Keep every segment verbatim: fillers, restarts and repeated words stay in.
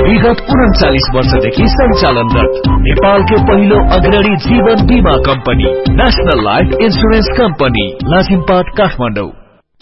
विगत उनचालीस वर्षदेखि सञ्चालनरत नेपालकै पहिलो अग्रणी जीवन बीमा company national life insurance company Lazimpat Kathmandu.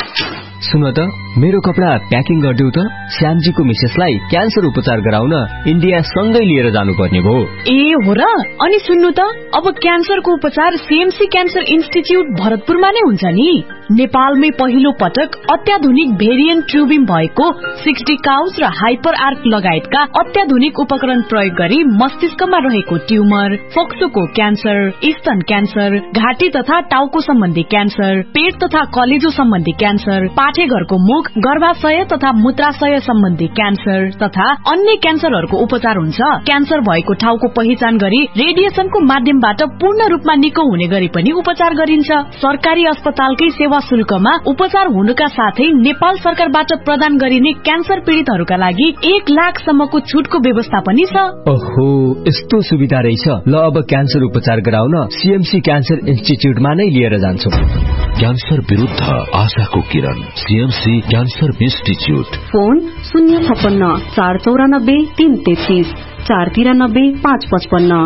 सुन त मेरो कपडा प्याकिङ गरिदेऊ त। श्यामजीको मिसेसलाई क्यान्सर उपचार गराउन इन्डिया सँगै लिएर जानुपर्ने भयो। ए हो र? अनि सुन्नु त, अब क्यान्सरको उपचार सीएमसी क्यान्सर इन्स्टिच्युट भरतपुरमा नै हुन्छ नि। नेपालमै पहिलो पटक अत्याधुनिक भेरिएन्ट ट्युबिम भएको सिक्सटी काउज र हाइपर आर्क लगायतका अत्याधुनिक उपकरण प्रयोग गरी मस्तिष्कमा रहेको ट्युमर, फोक्सोको क्यान्सर, स्तन क्यान्सर, घाँटी तथा टाउको सम्बन्धी क्यान्सर, पेट तथा कलेजो सम्बन्धी क्यान्सर, पाठेघरको मुख, गर्भाशय तथा मूत्राशय सम्बन्धी क्यान्सर तथा अन्य क्यान्सरहरूको उपचार हुन्छ। क्यान्सर भएको ठाउँको पहिचान गरी रेडिएसनको माध्यमबाट पूर्ण रूपमा निको हुने गरी पनि उपचार गरिन्छ। सरकारी अस्पतालकै सेवा शुल्कमा उपचार हुनुका साथै नेपाल सरकारबाट प्रदान गरिने क्यान्सर पीड़ितहरूका लागि एक लाख सम्मको छुटको व्यवस्था पनि छ। ओहो, यस्तो सुविधा रहेछ। ल अब क्यान्सर उपचार गराउन सीएमसी क्यान्सर इन्स्टिच्युटमा नै लिएर जान्छौ। क्यान्सर विरुद्ध आशाको किरण, सीएमसी क्यान्सर इन्स्टिच्युट। फोन शून्य छप्पन्न चार चौरानब्बे तीन तेत्तीस चार तिरानब्बे पाँच पचपन्न।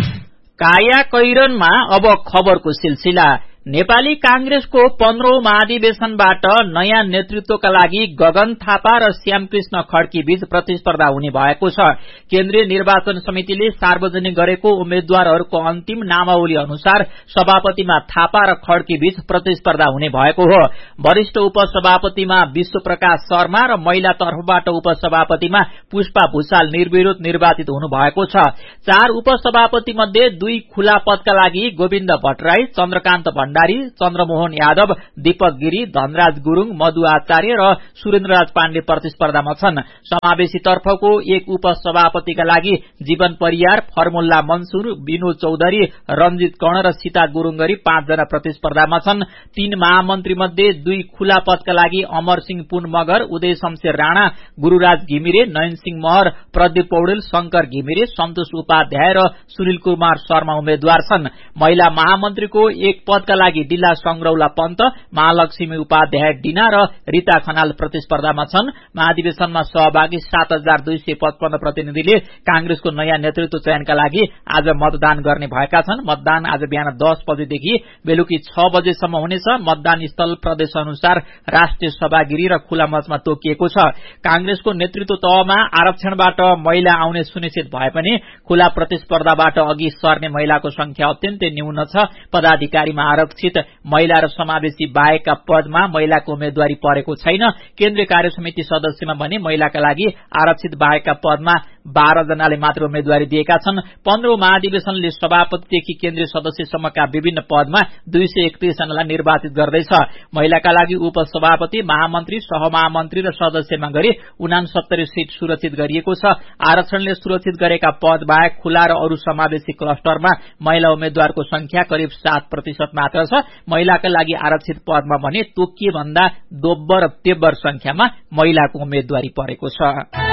काया कैरनमा अब खबरको सिलसिला। नेपाली कांग्रेसको पन्ध्रौं महाधिवेशनबाट नयाँ नेतृत्वका लागि गगन थापा र श्यामकृष्ण खड्की बीच प्रतिस्पर्धा हुने भएको छ। केन्द्रीय निर्वाचन समितिले सार्वजनिक गरेको उम्मेद्वारहरूको अन्तिम नामावली अनुसार सभापतिमा थापा र खड्की बीच प्रतिस्पर्धा हुने भएको हो। वरिष्ठ उपसभापतिमा विश्वप्रकाश शर्मा र महिला तर्फबाट उपसभापतिमा पुष्पा भूषाल निर्विरोध निर्वाचित हुनु भएको छ। चार उपसभापति मध्ये दुई खुला पदका लागि गोविन्द भट्टराई, चन्द्रकान्त भण्डारी, चन्द्रमोहन यादव, दीपक गिरी, धनराज गुरूङ, मधु आचार्य र सुरेन्द्रराज पाण्डे प्रतिस्पर्धामा छन्। समावेशी तर्फको एक उपसभापतिका लागि जीवन परियार, फर्मुल्ला मन्सुर, विनोद चौधरी, रञ्जित कर्ण र सीता गुरूङ गरी पाँचजना प्रतिस्पर्धामा छन्। तीन महामन्त्री मध्ये दुई खुला पदका लागि अमर सिंह पुन मगर, उदय शमशेर राणा, गुरूराज घिमिरे, नयन सिंह महर, प्रदीप पौडेल, शंकर घिमिरे, सन्तोष उपाध्याय र सुनिल कुमार शर्मा उम्मेद्वार छन्। महिला महामन्त्रीको एक पदका लागि दिला संग्रौला पन्त, महालक्ष्मी उपाध्याय डिना र रीता खनाल प्रतिस्पर्धामा छन्। महाधिवेशनमा सहभागी सात हजार दुई सय पचपन्न प्रतिनिधिले कांग्रेसको नयाँ नेतृत्व चयनका लागि आज मतदान गर्ने भएका छन्। मतदान आज बिहान दस बजेदेखि बेलुकी छ बजेसम्म हुनेछ। मतदान स्थल प्रदेश अनुसार राष्ट्रिय सभागिरी र खुला मञ्चमा तोकिएको छ। कांग्रेसको नेतृत्व तहमा आरक्षणबाट महिला आउने सुनिश्चित भए पनि खुला प्रतिस्पर्धाबाट अघि सर्ने महिलाको संख्या अत्यन्तै न्यून छ। पदाधिकारीमा आरक्षित महिला र समावेशी बाहेकका पदमा महिलाको उम्मेद्वारी परेको छैन। केन्द्रीय कार्यसमिति सदस्यमा भने महिलाका लागि आरक्षित बाहेकका पदमा बाह्र जनाले मात्र उम्मेद्वारी दिएका छन्। पन्ध्रौं महाधिवेशनले सभापतिदेखि केन्द्रीय सदस्यसम्मका विभिन्न पदमा दुई सय एकतीस जनालाई निर्वाचित गर्दैछ। महिलाका लागि उपसभापति, महामन्त्री, सहमहामन्त्री र सदस्यमा गरी उनासत्तरी सीट सुरक्षित गरिएको छ। आरक्षणले सुरक्षित गरेका पद बाहेक खुला र अरू समावेशी क्लस्टरमा महिला उम्मेद्वारको संख्या करिब सात प्रतिशत मात्र छ। महिलाका लागि आरक्षित पदमा भने तोकिए भन्दा दोब्बर तेब्बर संख्यामा महिलाको उम्मेद्वारी परेको छ।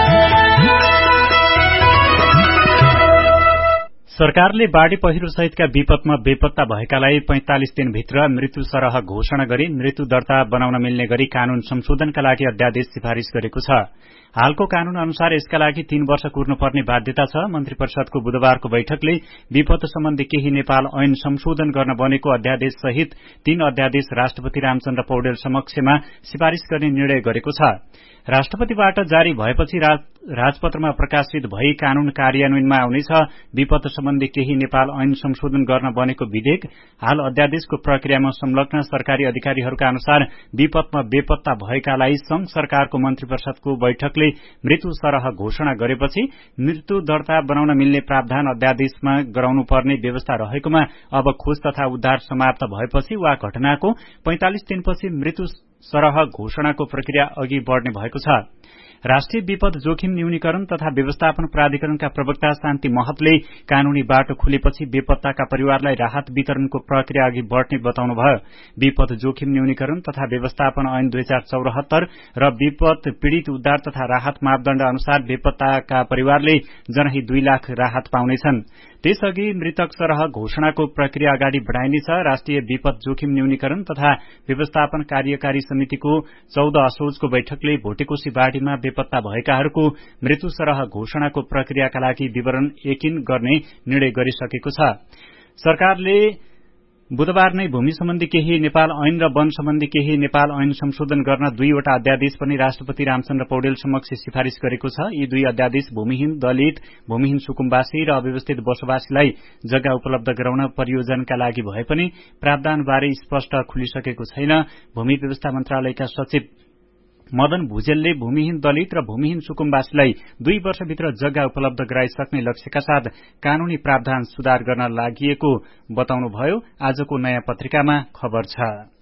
सरकारले बाढ़ी पहिरो सहितका विपदमा बेपत्ता भएकालाई पैंतालिस दिनभित्र मृत्यु सरह घोषणा गरी मृत्यु दर्ता बनाउन मिल्ने गरी कानून संशोधनका लागि अध्यादेश सिफारिश गरेको छ। हालको कानून अनुसार यसका लागि तीन वर्ष कुर्नुपर्ने बाध्यता छ। मन्त्री परिषदको बुधबारको बैठकले विपद सम्बन्धी केही नेपाल ऐन संशोधन गर्न बनेको अध्यादेश सहित तीन अध्यादेश राष्ट्रपति रामचन्द्र पौडेल समक्षमा सिफारिश गर्ने निर्णय गरेको छ। राष्ट्रपतिबाट जारी भएपछि राजपत्रमा प्रकाशित भई कानून कार्यान्वयनमा आउनेछ। विपद सम्बन्धी केही नेपाल ऐन संशोधन गर्न बनेको विधेयक हाल अध्यादेशको प्रक्रियामा संलग्न सरकारी अधिकारीहरूका अनुसार विपदमा बेपत्ता भएकालाई संघ सरकारको मन्त्री परिषदको बैठकले मृत्यु सरह घोषणा गरेपछि मृत्यु दर्ता बनाउन मिल्ने प्रावधान अध्यादेशमा गराउनुपर्ने व्यवस्था रहेकोमा अब खोज तथा उद्धार समाप्त भएपछि वा घटनाको पैंतालिस दिनपछि मृत्यु सरह घोषणाको प्रक्रिया अघि बढ़ने भएको छ। राष्ट्रिय विपद जोखिम न्यूनीकरण तथा व्यवस्थापन प्राधिकरणका प्रवक्ता शान्ति महतले कानूनी बाटो खुलेपछि बेपत्ताका परिवारलाई राहत वितरणको प्रक्रिया अघि बढ़ने बताउनुभयो। विपद जोखिम न्यूनीकरण तथा व्यवस्थापन ऐन दुई हजार चौरात्तर र विपद पीड़ित उद्धार तथा राहत मापदण्ड अनुसार बेपत्ताका परिवारले जनही दुई लाख राहत पाउनेछन्। त्यसअघि मृतक सरह घोषणाको प्रक्रिया अगाडि बढ़ाइनेछ। राष्ट्रिय विपद जोखिम न्यूनीकरण तथा व्यवस्थापन कार्यकारी समितिको चौध असोजको बैठकले भोटेकोशी बाढ़ीमा बेपत्ता भएकाहरूको मृत्यु सरह घोषणाको प्रक्रियाका लागि विवरण यकिन गर्ने निर्णय गरिसकेको छ। सरकारले बुधबार नै भूमि सम्बन्धी केही नेपाल ऐन र वन सम्बन्धी केही नेपाल ऐन संशोधन गर्न दुईवटा अध्यादेश पनि राष्ट्रपति रामचन्द्र पौडेल समक्ष सिफारिश गरेको छ। यी दुई अध्यादेश भूमिहीन दलित, भूमिहीन सुकुम्बासी र अव्यवस्थित बसोबासीलाई जग्गा उपलब्ध गराउन परियोजनका लागि भए पनि प्रावधानबारे स्पष्ट खुलिसकेको छैन। भूमि व्यवस्था मन्त्रालयका सचिव मदन भुजेलले भूमिहीन दलित र भूमिहीन सुकुम्बासीलाई दुई वर्षभित्र जग्गा उपलब्ध गराइसक्ने लक्ष्यका साथ कानूनी प्रावधान सुधार गर्न लागि बताउनुभयो। आजको नयाँ पत्रिकामा खबर छ।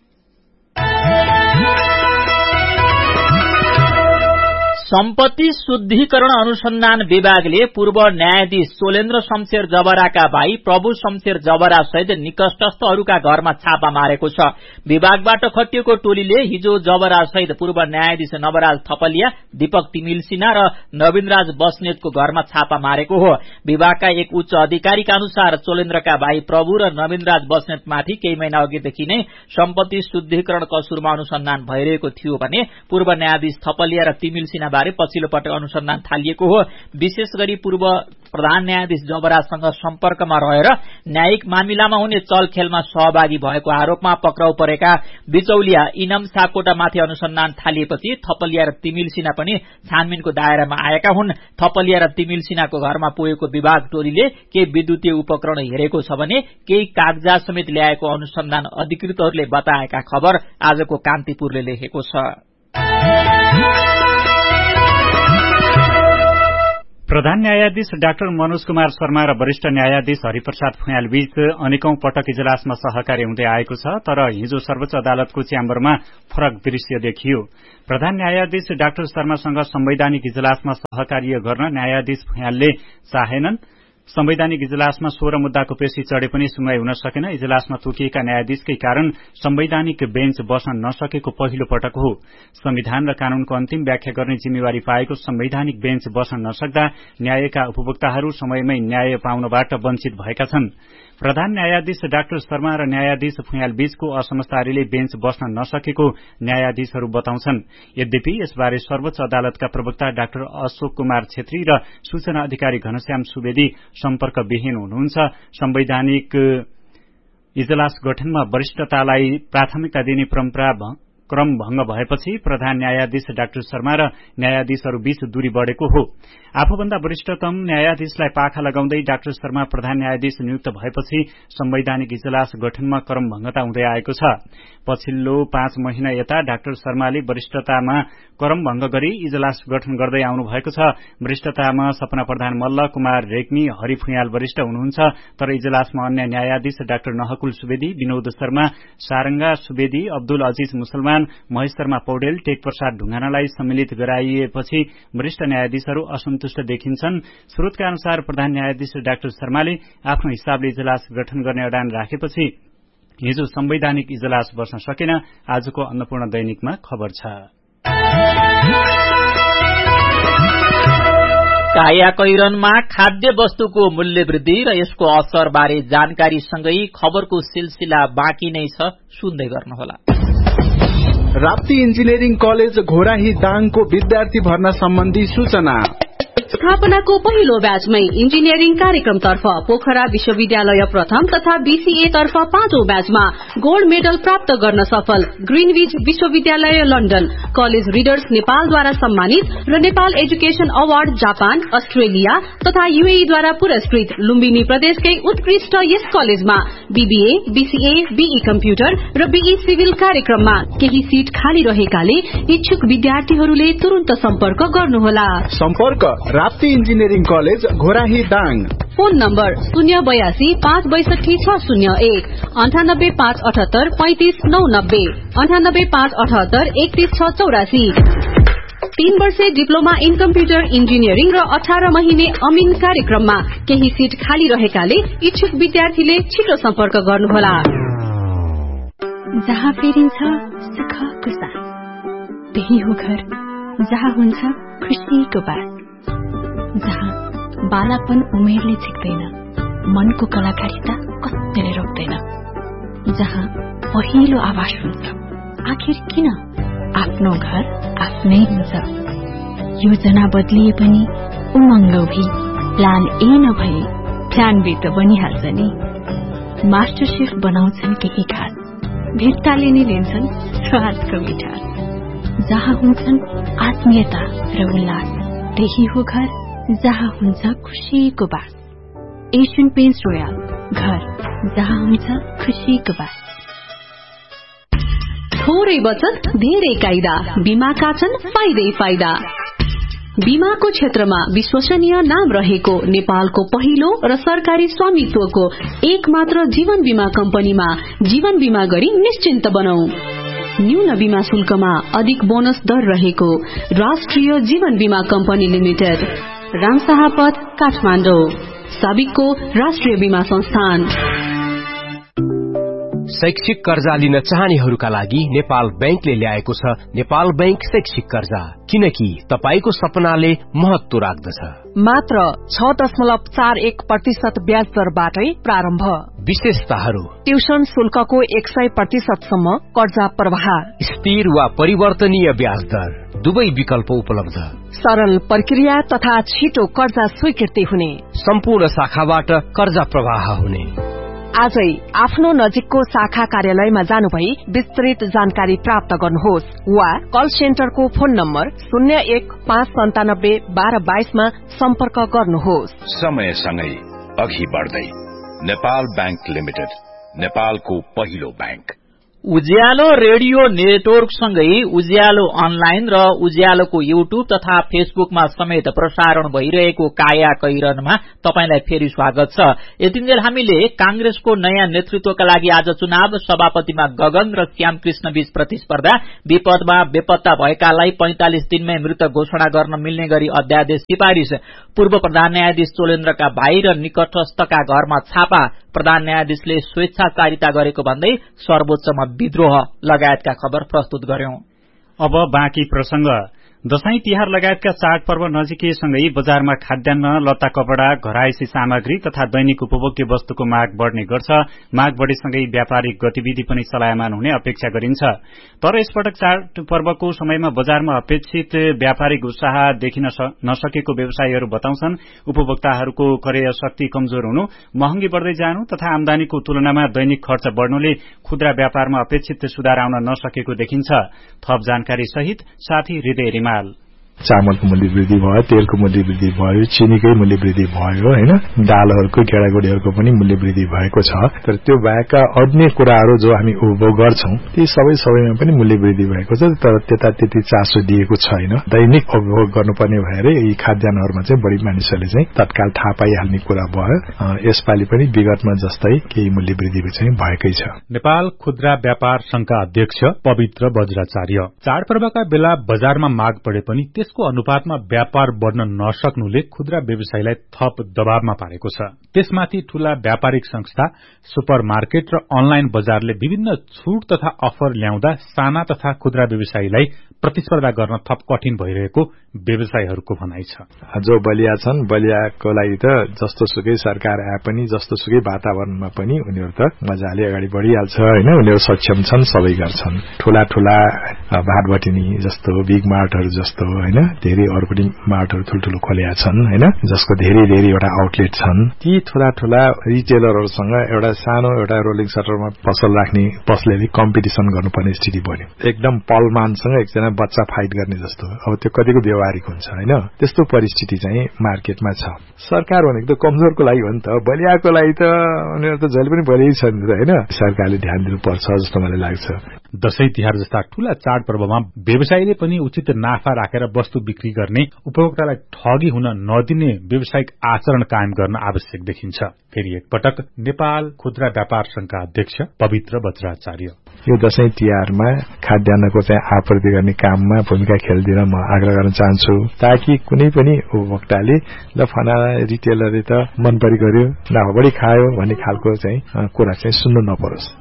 सम्पत्ति शुद्धिकरण अनुसन्धान विभागले पूर्व न्यायाधीश सोलेन्द्र शमशेर जबराका भाइ प्रभु शमशेर जबरा सहित निकटस्थहरूका घरमा छापा मारेको छ। विभागबाट खटिएको टोलीले हिजो जबरा सहित पूर्व न्यायाधीश नवराज थपलिया, दीपक तिमिल सिन्हा र नवीनराज बस्नेतको घरमा छापा मारेको हो। विभागका एक उच्च अधिकारीका अनुसार सोलेन्द्रका भाइ प्रभु र नवीनराज बस्नेतमाथि केही महिना अघिदेखि नै सम्पत्ति शुद्धिकरण कसुरमा अनुसन्धान भइरहेको थियो भने पूर्व न्यायाधीश थपलिया र तिमिल सिन्हा बारे पछिल्लो पटक अनुसन्धान थालिएको हो। विशेष गरी पूर्व प्रधान न्यायाधीश जबरासँग सम्पर्कमा रहेर न्यायिक मामिलामा हुने चलखेलमा सहभागी भएको आरोपमा पक्राउ परेका बिचौलिया इनम सापकोटामाथि अनुसन्धान थालिएपछि थपलिया र तिमिल सिन्हा पनि छानबिनको दायरामा आएका हुन्। थपलिया र तिमिल सिन्हाको घरमा पुगेको विभाग टोलीले केही विद्युतीय उपकरण हेरेको छ भने केही कागजात समेत ल्याएको अनुसन्धान अधिकृतहरूले बताएका खबर आजको कान्तिपुरले लेखेको छ। प्रधान न्यायाधीश डाक्टर मनोज कुमार शर्मा र वरिष्ठ न्यायाधीश हरिप्रसाद फुयाल बीच अनेकौं पटक इजलासमा सहकार्य हुँदै आएको छ, तर हिजो सर्वोच्च अदालतको च्याम्बरमा फरक दृश्य देखियो। प्रधान न्यायाधीश डाक्टर शर्मासँग संवैधानिक इजलासमा सहकार्य गर्न न्यायाधीश फुयालले चाहेनन्। संवैधानिक इजलासमा सोह्र मुद्दाको पेशी चढे पनि सुनवाई हुन सकेन। इजलासमा तोकिएका न्यायाधीशकै कारण संवैधानिक बेन्च बस्न नसकेको पहिलो पटक हो। संविधान र कानूनको अन्तिम व्याख्या गर्ने जिम्मेवारी पाएको संवैधानिक बेन्च बस्न नसक्दा न्यायका उपभोक्ताहरू समयमै न्याय पाउनबाट वञ्चित भएका छन्। प्रधान न्यायाधीश डाक्टर शर्मा र न्यायाधीश फुयाल बीचको असमझदारीले बेन्च बस्न नसकेको न्यायाधीशहरू बताउँछन्। यद्यपि यसबारे सर्वोच्च अदालतका प्रवक्ता डाक्टर अशोक कुमार छेत्री र सूचना अधिकारी घनश्याम सुवेदी सम्पर्कविहीन हुनुहुन्छ। संवैधानिक इजलास गठनमा वरिष्ठतालाई प्राथमिकता दिने परम्परा क्रम भंग भएपछि प्रधान न्यायाधीश डाक्टर शर्मा र न्यायाधीशहरू बीच दूरी बढ़ेको हो। आफूभन्दा वरिष्ठतम न्यायाधीशलाई पाखा लगाउँदै डाक्टर शर्मा प्रधान न्यायाधीश नियुक्त भएपछि संवैधानिक इजलास गठनमा क्रम भंगता हुँदै आएको छ। पछिल्लो पाँच महिना यता डाक्टर शर्माले वरिष्ठतामा क्रम भंग गरी इजलास गठन गर्दै आउनु भएको छ। वरिष्ठतामा सपना प्रधान मल्ल, कुमार रेग्मी, हरि फुयाल वरिष्ठ हुनुहुन्छ, तर इजलासमा अन्य न्यायाधीश डाक्टर नहकुल सुवेदी, विनोद शर्मा, सारंगा सुवेदी, अब्दुल अजीज मुसलमान, महेश शर्मा पौडेल, टेक प्रसाद ढुंगानालाई सम्मिलित गराइएपछि वरिष्ठ न्यायाधीशहरू असन्तुष्ट देखिन्छन्। स्रोतका अनुसार प्रधान न्यायाधीश डाक्टर शर्माले आफ्नो हिसाबले इजलास गठन गर्ने अडान राखेपछि हिजो संवैधानिक इजलास बस्न सकेन। आजको अन्नपूर्ण दैनिकमा खबर छ। कायाकैरनमा खाद्य वस्तुको मूल्य वृद्धि र यसको असर बारे जानकारी सँगै खबरको सिलसिला बाँकी नै छ, सुन्दै गर्नुहोला। राप्ती इन्जिनियरिङ कलेज घोराही दाङको विद्यार्थी भर्ना सम्बन्धी सूचना। स्थापनाको पहिलो ब्याचमै इन्जिनियरिङ कार्यक्रमतर्फ पोखरा विश्वविद्यालय प्रथम तथा बीसीए तर्फ पाँचौं ब्याचमा गोल्ड मेडल प्राप्त गर्न सफल ग्रीनविच विश्वविद्यालय लन्डन, कलेज रिडर्स नेपालद्वारा सम्मानित र Nepal education award Japan, Australia तथा यूएईद्वारा पुरस्कृत लुम्बिनी प्रदेशकै उत्कृष्ट यस कलेजमा बीबीए, बीसीए, बीई कम्प्युटर र बीई सिभिल कार्यक्रममा केही सीट खाली रहेकाले इच्छुक विद्यार्थीहरूले तुरन्त सम्पर्क गर्नुहोला। सम्पर्क Rapti engineering college Ghorahi Dang. Phone number शून्य बयासी पाँच बैसठी छ शून्य एक, अन्ठानब्बे पाँच अठहत्तर पैंतिस नौ नब्बे, अन्ठानब्बे पाँच अठहत्तर एकतीस छ चौरासी। तीन वर्षे डिप्लोमा इन कम्प्युटर इन्जिनियरिङ र अठार महिने अमिन कार्यक्रममा केही सीट खाली रहेकाले इच्छुक विद्यार्थीले छिटो सम्पर्क गर्नुहोला। जहाँ फेरिन्छ सुखको साथ, त्यही हो घर जहाँ हुन्छ खुसीको बात, जहाँ बालापन उमेरले झिक्दैन, मनको कलाकारिता कतिले रोक्दैन, जहाँ पहिलो आवाज हुन्छ आखिर किन आफ्नो घर आफ्नै हुन्छ। योजना बदलिए पनि उमङ्ग भी प्लान ए नभए प्लान बी त बनिहाल्छ नि। मास्टर शेफ बनाउँछन् केही खास, भित्ताले नै लिन्छन् स्वादको मिठास। जहाँ हुन्छन् आत्मीयता र उल्लास, त्यही हो घर जहाँ हुन्छ खुशीको बास। एशियन पेन्ट्स रोयल, घर जहाँ हुन्छ खुशीको बास। थोरै बचत धेरै कायदा, बीमाका छन् फाइदै फाइदा। बीमाको क्षेत्रमा विश्वसनीय नाम रहेको नेपालको पहिलो र सरकारी स्वामित्वको एक मात्र जीवन बीमा कम्पनीमा जीवन बीमा गरी निश्चिन्त बनौ। न्यून बीमा शुल्कमा अधिक बोनस दर रहेको राष्ट्रिय जीवन बीमा कम्पनी लिमिटेड, रामशाहपथ, काठमाडौँ। साबिकको राष्ट्रिय बीमा संस्थान। शैक्षिक कर्जा लिन चाहनेहरूका लागि नेपाल बैंकले ल्याएको छ नेपाल बैंक शैक्षिक कर्जा, किनकि तपाईको सपनाले महत्व राख्दछ। मात्र छ दशमलव चार एक प्रतिशत ब्याज दरबाटै प्रारम्भ। विशेषताहरू: ट्युसन शुल्कको एक सय प्रतिशतसम्म कर्जा प्रवाह, स्थिर वा परिवर्तनीय ब्याज दर, दुवै विकल्प उपलब्ध, सरल प्रक्रिया तथा छिटो कर्जा स्वीकृति हुने, सम्पूर्ण शाखाबाट कर्जा प्रवाह हुने। आजै आफ्नो नजिकको शाखा कार्यालयमा जानु भई विस्तृत जानकारी प्राप्त गर्नुहोस् वा कल सेन्टरको फोन नम्बर शून्य एक पाँच सन्तानब्बे बाह्र बाइसमा सम्पर्क गर्नुहोस्। समयसँगै अघि बढ्दै नेपाल बैंक लिमिटेड, नेपालको पहिलो बैंक। उज्यालो रेडियो नेटवर्क सँगै उज्यालो अनलाइन र उज्यालोको युट्युब तथा फेसबुकमा समेत प्रसारण भइरहेको काया कैरनमा तपाईलाई फेरि स्वागत छ। यतिन्जेल हामीले कांग्रेसको नयाँ नेतृत्वका लागि आज चुनाव सभापतिमा गगन र श्यामकृष्ण बीच प्रतिस्पर्धा, विपदमा बेपत्ता भएकालाई पैंतालिस दिनमै मृत घोषणा गर्न मिल्ने गरी अध्यादेश सिफारिश, पूर्व प्रधान न्यायाधीश चोलेन्द्रका भाइ र निकटस्थका घरमा छापा, प्रधान न्यायाधीशले स्वेच्छाचारिता गरेको भन्दै सर्वोच्चमा विद्रोह लगायतका खबर प्रस्तुत गर्यौं। अब बाँकी प्रसंग। दशैं तिहार लगायतका चाडपर्व नजिकैसँगै बजारमा खाद्यान्न, लत्ता कपड़ा, घरायसी सामग्री तथा दैनिक उपभोग्य वस्तुको माग बढ़ने गर्छ। माग बढ़ेसँगै व्यापारिक गतिविधि पनि चलायमान हुने अपेक्षा गरिन्छ। तर यसपटक चाडपर्वको समयमा बजारमा अपेक्षित व्यापारिक उत्साह देखिन नसकेको व्यवसायीहरू बताउँछन्। उपभोक्ताहरूको क्रय शक्ति कमजोर हुनु, महँगी बढ़दै जानु तथा आमदानीको तुलनामा दैनिक खर्च बढ़नुले खुद्रा व्यापारमा अपेक्षित सुधार आउन नसकेको देखिन्छ। थप जानकारी सहित साथी हृदय रिमाल। चामलको मूल्य वृद्धि भयो, तेलको मूल्य वृद्धि भयो, चिनीकै मूल्य वृद्धि भयो, हैन, दालहरूको, गेडागुडीहरूको पनि मूल्य वृद्धि भएको छ। तर त्यो बाहेकका अन्य कुराहरू जो हामी उपभोग गर्छौं ती सबै सबैमा पनि मूल्य वृद्धि भएको छ। तर त्यता त्यति चासो दिएको छैन। दैनिक उपभोग गर्नुपर्ने भएर यी खाद्यान्नहरूमा चाहिँ बढी मानिसहरूले चाहिँ तत्काल थाहा पाइहाल्ने कुरा भयो। यसपालि पनि विगतमा जस्तै केही मूल्य वृद्धि चाहिँ भएकै छ। नेपाल खुद्रा व्यापार संघका अध्यक्ष पवित्र वज्राचार्य, चाडपर्वका बेला बजारमा माग बढे पनि त्यसको अनुपातमा व्यापार बढ़न नसक्नुले खुद्रा व्यवसायीलाई थप दबावमा पारेको छ। त्यसमाथि ठूला व्यापारिक संस्था, सुपरमार्केट र अनलाइन बजारले विभिन्न छूट तथा अफर ल्याउँदा साना तथा खुद्रा व्यवसायीलाई प्रतिस्पर्धा गर्न थप कठिन भइरहेको व्यवसायीहरूको भनाइ छ। जो बलिया छन्, बलियाको लागि त जस्तो सुकै सरकार आए पनि जस्तो सुकै वातावरणमा पनि उनीहरू त मजाले अगाडि बढ़िहाल्छ, हैन। उनीहरू सक्षम छन्, सबै गर्छन्। ठूला ठूला भाटबटिनी जस्तो, बिग मार्टहरू जस्तो, हैन, धेरै अरू पनि मार्टहरू ठूल्ठूलो खोलेका छन्, हैन, जसको धेरै धेरै एउटा आउटलेट छन्। ती ठूला ठूला रिटेलरहरूसँग एउटा सानो एउटा रोलिङ सटरमा पसल राख्ने पसलले कम्पिटिसन गर्नुपर्ने स्थिति बन्यो। एकदम पलमानसँग एकजना बच्चा फाइट गर्ने जस्तो। अब त्यो कतिको व्यवहारिक हुन्छ, हैन। त्यस्तो परिस्थिति चाहिँ मार्केटमा छ। सरकार भनेको त कमजोरको लागि हो नि त, बलियाको लागि त उनीहरू त जहिले पनि बलियै छन्, हैन। सरकारले ध्यान दिनुपर्छ जस्तो मलाई लाग्छ। दशैं तिहार जस्ता ठूला चाडपर्वमा व्यवसायीले पनि उचित नाफा राखेर वस्तु बिक्री गर्ने, उपभोक्तालाई ठगी हुन नदिने व्यावसायिक आचरण कायम गर्न आवश्यक देखिन्छ। फेरि एकपटक नेपाल खुद्रा व्यापार संघका अध्यक्ष पवित्र वज्राचार्य, यो दशैं तिहारमा खाद्यान्नको चाहिँ आपूर्ति गर्ने काममा भूमिका खेल्दिन म आग्रह गर्न चाहन्छु, ताकि कुनै पनि उपभोक्ताले ल फलाना रिटेलरले त मन परि गर्यो, नाफा बढी खायो भन्ने खालको चाहिँ कुरा चाहिँ सुन्नु नपरोस्।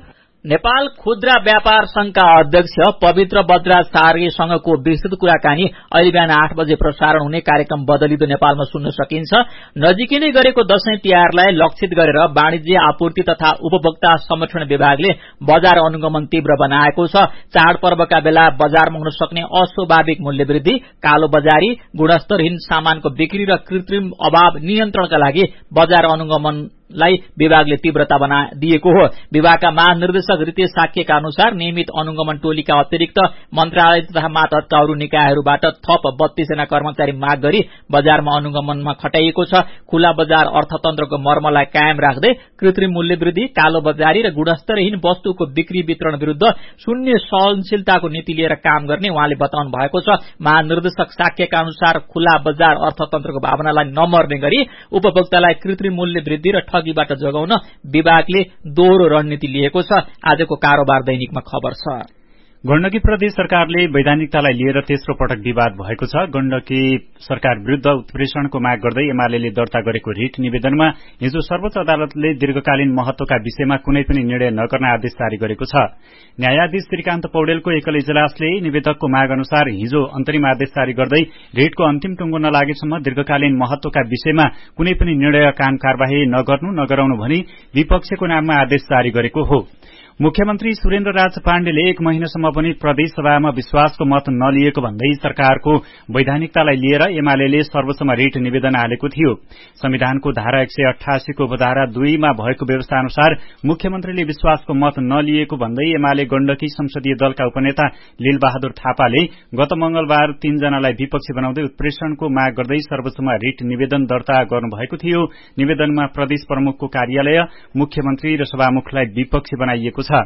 नेपाल खुद्रा व्यापार संघका अध्यक्ष पवित्र बज्राज सार्गेसँगको विस्तृत कुराकानी अहिले बिहान आठ बजे प्रसारण हुने कार्यक्रम बदलिदो नेपालमा सुन्न सकिन्छ। नजिकै नै गरेको दशैं तिहारलाई लक्षित गरेर वाणिज्य आपूर्ति तथा उपभोक्ता संरक्षण विभागले बजार अनुगमन तीव्र बनाएको छ। चाडपर्वका बेला बजारमा हुन सक्ने अस्वाभाविक मूल्य वृद्धि, कालो बजारी, गुणस्तरहीन सामानको बिक्री र कृत्रिम अभाव नियन्त्रणका लागि बजार अनुगमन लाई विभागले तीव्रता बना दिएको हो। विभागका महानिर्देशक रितेश साक्यका अनुसार नियमित अनुगमन टोलीका अतिरिक्त मन्त्रालय तथा मातहतका अरू निकायहरूबाट थप बत्तीस जना कर्मचारी माग गरी बजारमा अनुगमनमा खटाइएको छ। खुला बजार अर्थतन्त्रको मर्मलाई कायम राख्दै कृत्रिम मूल्य वृद्धि, कालो बजारी र गुणस्तरहीन वस्तुको बिक्री वितरण विरूद्ध शून्य सहनशीलताको नीति लिएर काम गर्ने उहाँले बताउनु भएको छ। महानिर्देशक साक्यका अनुसार खुला बजार अर्थतन्त्रको भावनालाई नमर्ने गरी उपभोक्तालाई कृत्रिम मूल्य वृद्धि र ठगीबाट जोगाउन विभागले दोहोरो रणनीति लिएको छ। आजको कारोबार दैनिकमा खबर छ। गण्डकी प्रदेश सरकारले वैधानिकतालाई लिएर तेस्रो पटक विवाद भएको छ। गण्डकी सरकार विरूद्ध उत्प्रेषणको माग गर्दै एमाले दर्ता गरेको रिट निवेदनमा हिजो सर्वोच्च अदालतले दीर्घकालीन महत्वका विषयमा कुनै पनि निर्णय नगर्न आदेश जारी गरेको छ। न्यायाधीश श्रीकान्त पौडेलको एकल इजलासले निवेदकको माग अनुसार हिजो अन्तरिम आदेश जारी गर्दै रिटको अन्तिम टुङ्गो नलागेसम्म दीर्घकालीन महत्वका विषयमा कुनै पनि निर्णय काम कार्यवाही नगर्नु नगराउनु भनी विपक्षको नाममा आदेश जारी गरेको हो। मुख्यमन्त्री सुरेन्द्र राज पाण्डेले एक महिनासम्म पनि प्रदेशसभामा विश्वासको मत नलिएको भन्दै सरकारको वैधानिकतालाई लिएर एमाले सर्वोच्चमा रिट निवेदन हालेको थियो। संविधानको धारा एक सय अठासीको उपधारा दुईमा भएको व्यवस्था अनुसार मुख्यमन्त्रीले विश्वासको मत नलिएको भन्दै एमाले गण्डकी संसदीय दलका उपनेता लीलबहादुर थापाले गत मंगलबार तीनजनालाई विपक्षी बनाउँदै उत्प्रेषणको माग गर्दै सर्वोच्चमा रिट निवेदन दर्ता गर्नुभएको थियो। निवेदनमा प्रदेश प्रमुखको कार्यालय, मुख्यमन्त्री र सभामुखलाई विपक्षी बनाइएको छ।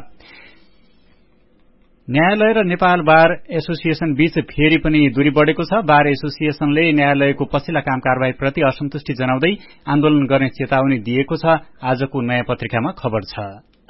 न्यायालय र नेपाल बार एसोसिएशन बीच फेरि पनि दूरी बढ़ेको छ। बार एसोसिएशनले न्यायालयको पछिल्ला काम कार्यवाही प्रति असन्तुष्टि जनाउँदै आन्दोलन गर्ने चेतावनी दिएको छ। आजको नयाँ पत्रिकामा खबर छ।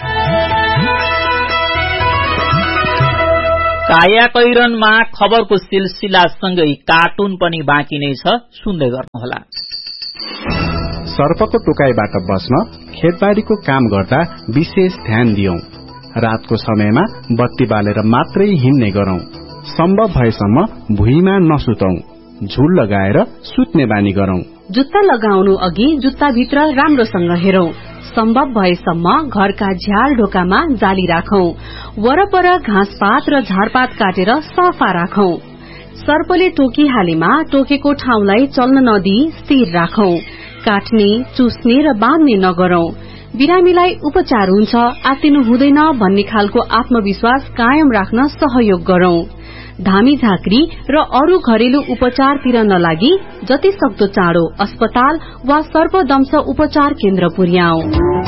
कायाकैरनमा खबरको सिलसिलासँगै कार्टुन पनि बाँकी नै छ, सुन्दै गर्नुहोला। सर्पको टोकाइबाट बस्न खेतबारीको काम गर्दा विशेष ध्यान दियौं। रातको समयमा बत्ती बालेर मात्रै हिँड्ने गरौं। सम्भव भएसम्म भुइँमा नसुतौं। झुल लगाएर सुत्ने बानी गरौं। जुत्ता लगाउनु अघि जुत्ताभित्र राम्रोसँग हेरौं। सम्भव भएसम्म घरका झ्याल ढोकामा जाली राखौं। वरपर घाँसपात र झारपात काटेर सफा राखौं। सर्पले टोकिहालेमा टोकेको ठाउँलाई चल्न नदिई स्थिर राखौं। काट्ने, चुस्ने र बाँध्ने नगरौं। बिरामीलाई उपचार हुन्छ, आत्तिनु हुँदैन भन्ने खालको आत्मविश्वास कायम राख्न सहयोग गरौं। धामी झाँक्री र अरू घरेलु उपचारतिर नलागी जति सक्दो चाँडो अस्पताल वा सर्पदंश उपचार केन्द्र पुर्याऊ।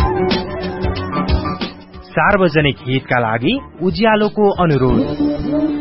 सार्वजनिक हितका लागि उज्यालोको अनुरोध।